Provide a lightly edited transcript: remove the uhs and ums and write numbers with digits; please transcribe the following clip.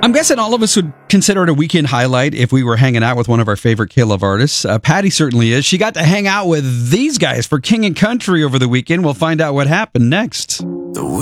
I'm guessing all of us would consider it a weekend highlight if we were hanging out with one of our favorite K-Love artists. Patty certainly is. She got to hang out with these guys for King and Country over the weekend. We'll find out what happened next.